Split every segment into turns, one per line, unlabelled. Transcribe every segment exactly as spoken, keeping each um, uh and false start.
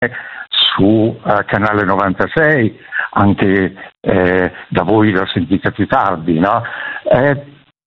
su uh, Canale novantasei, anche eh, da voi l'ho sentita più tardi, no? Eh,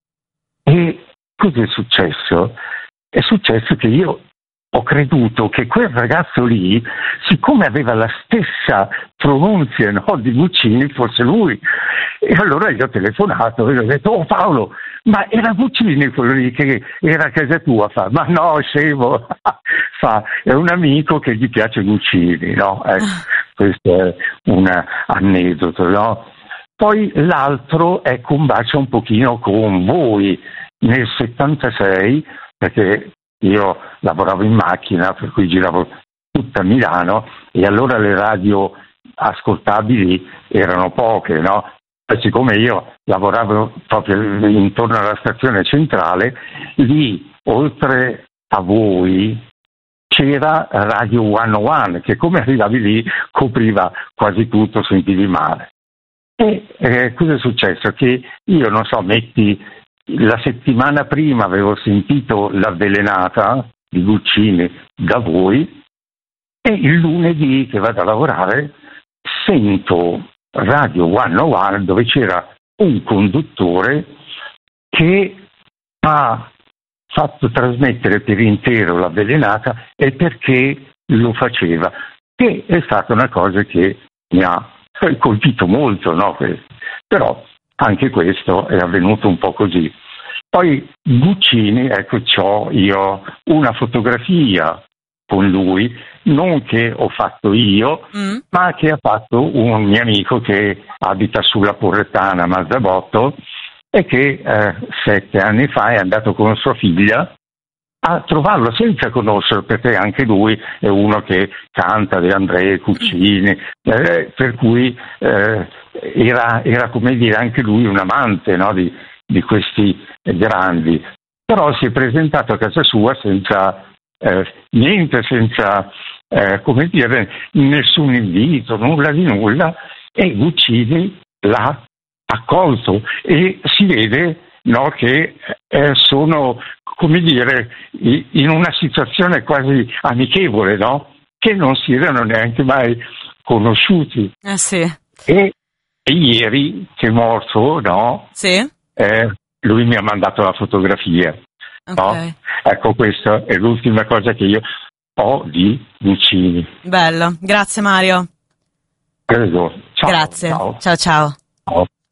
e cosa è successo? È successo che io ho creduto che quel ragazzo lì, siccome aveva la stessa pronunzia, no, di Guccini, fosse lui. E allora gli ho telefonato e gli ho detto: oh Paolo, ma era Guccini quello lì che era a casa tua? Fa, ma no, scemo, fa, è un amico che gli piace Guccini, no? Ecco, questo è un aneddoto, no? Poi l'altro, ecco, un bacio un pochino con voi nel settantasei, perché io lavoravo in macchina, per cui giravo tutta Milano, e allora le radio ascoltabili erano poche, no? E siccome io lavoravo proprio intorno alla stazione centrale, lì, oltre a voi, c'era Radio centouno, che come arrivavi lì copriva quasi tutto, sentivi male. E eh, cosa è successo? Che io, non so, metti, la settimana prima avevo sentito L'Avvelenata di Guccini da voi, e il lunedì che vado a lavorare sento Radio centouno dove c'era un conduttore che ha fatto trasmettere per intero L'Avvelenata e perché lo faceva, che è stata una cosa che mi ha colpito molto, no? Però anche questo è avvenuto un po' così. Poi Guccini, ecco, c'ho io una fotografia con lui, non che ho fatto io, mm. ma che ha fatto un mio amico che abita sulla Porrettana, Mazzabotto, e che eh, sette anni fa è andato con sua figlia a trovarlo senza conoscerlo, perché anche lui è uno che canta De André, Guccini, eh, per cui eh, era, era come dire anche lui un amante, no, di, di questi grandi. Però si è presentato a casa sua senza eh, niente, senza eh, come dire, nessun invito, nulla di nulla, e Guccini l'ha accolto e si vede, no, che eh, sono, come dire, in una situazione quasi amichevole, no? Che non si erano neanche mai conosciuti.
Eh sì.
E, e ieri, che è morto, no?
Sì.
Eh, lui mi ha mandato la fotografia.
Okay.
No? Ecco, questa è l'ultima cosa che io ho di Guccini.
Bello, grazie Mario.
Prego. Ciao.
Grazie.
Ciao,
ciao. ciao.
ciao.